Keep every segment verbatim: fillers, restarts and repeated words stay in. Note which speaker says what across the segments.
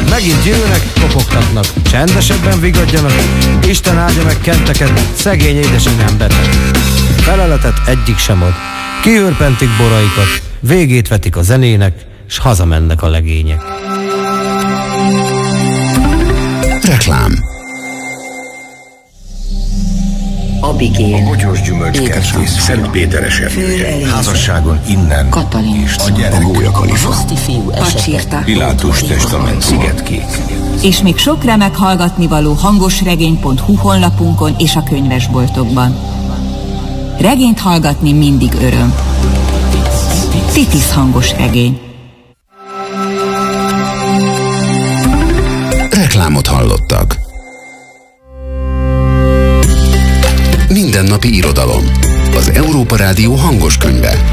Speaker 1: Megint jönnek, kopogtatnak, csendesebben vigadjanak, Isten áldja meg kenteket, szegény édesanyám beteg. Feleletet egyik sem ad, kihörpentik boraikat, végét vetik a zenének, s hazamennek a legények.
Speaker 2: Reklám.
Speaker 3: Abigél,
Speaker 4: a Bogyós Gyümölcskertész Szent Péteres erdője. Házasságon innen.
Speaker 3: Katalin,
Speaker 4: a gyerek,
Speaker 2: a Gólyakalifa.
Speaker 3: Roszti fiú esete,
Speaker 4: Pilátus testament, Szigetkék.
Speaker 5: És még sok remek hallgatnivaló hangosregény pont hu honlapunkon és a könyvesboltokban. Regényt hallgatni mindig öröm. Titis hangos regény.
Speaker 2: Reklámot hallottak. Mindennapi irodalom. Az Európa Rádió hangos könyve.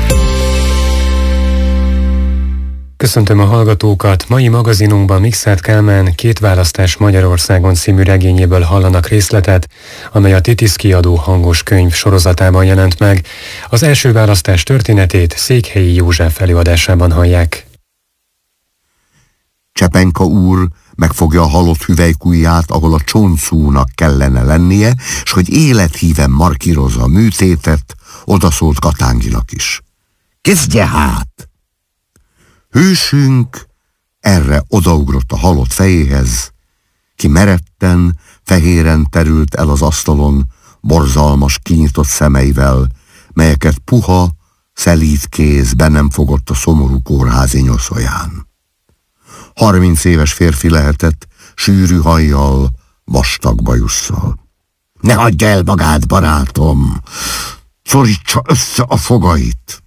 Speaker 6: Köszöntöm a hallgatókat! Mai magazinunkban Mikszáth Kálmán Két választás Magyarországon című regényéből hallanak részletet, amely a Titis kiadó hangos könyv sorozatában jelent meg. Az első választás történetét Székhelyi József előadásában hallják.
Speaker 7: Csepenka úr megfogja a halott hüvelykujját, ahol a csontszúnak kellene lennie, s hogy élethíven markírozza a műtétet, odaszólt Katánginak is. Kezdje hát! Hősünk erre odaugrott a halott fejéhez, ki meretten, fehéren terült el az asztalon, borzalmas, kinyitott szemeivel, melyeket puha, szelíd kéz be nem fogott a szomorú kórházi nyoszoján. Harminc éves férfi lehetett, sűrű hajjal, vastag bajusszal. Ne hagyja el magát, barátom! Szorítsa össze a fogait!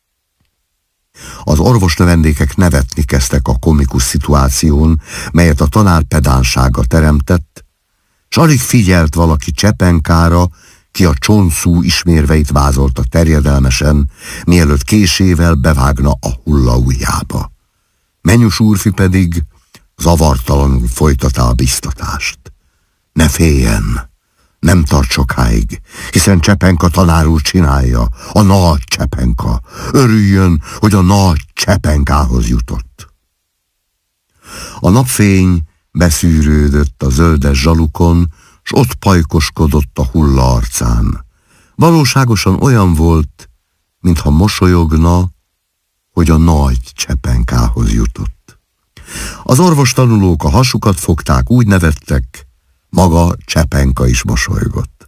Speaker 7: Az orvosnövendékek nevetni kezdtek a komikus szituáción, melyet a tanár pedánsága teremtett, s alig figyelt valaki Csepenkára, ki a csontszú ismérveit vázolta terjedelmesen, mielőtt késével bevágna a hullaujjába. Menyus úrfi pedig zavartalanul folytatta a biztatást. Ne féljen, nem tart sokáig, hiszen Csepenka tanár úr csinálja, a nagy Csepenka. Örüljön, hogy a nagy Csepenkához jutott. A napfény beszűrődött a zöldes zsalukon, s ott pajkoskodott a hulla arcán. Valóságosan olyan volt, mintha mosolyogna, hogy a nagy Csepenkához jutott. Az orvostanulók a hasukat fogták, úgy nevettek, maga Csepenka is mosolygott.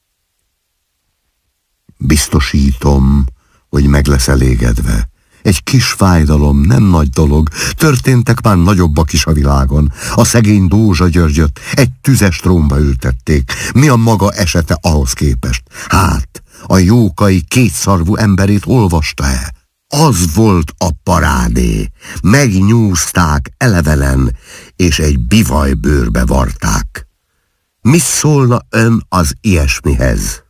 Speaker 7: Biztosítom, hogy meg lesz elégedve. Egy kis fájdalom, nem nagy dolog, történtek már nagyobbak is a világon. A szegény Dózsa Györgyöt egy tüzes trónba ültették. Mi a maga esete ahhoz képest? Hát, a Jókai kétszarvú emberét olvasta-e? Az volt a parádé. Megnyúzták elevelen, és egy bivajbőrbe varták. Mi szólna ön az ilyesmihez?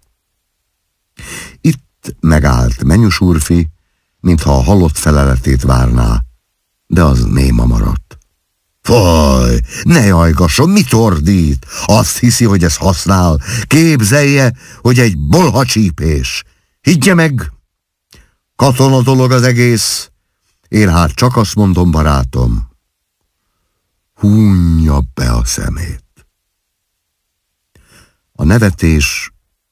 Speaker 7: Itt megállt Menyus úrfi, mintha a halott feleletét várná, de az néma maradt. Faj, ne jajgasson, mit ordít? Azt hiszi, hogy ez használ. Képzelje, hogy egy bolhacsípés. Higgye meg! Katona dolog az egész. Én hát csak azt mondom, barátom, hunja be a szemét. A nevetés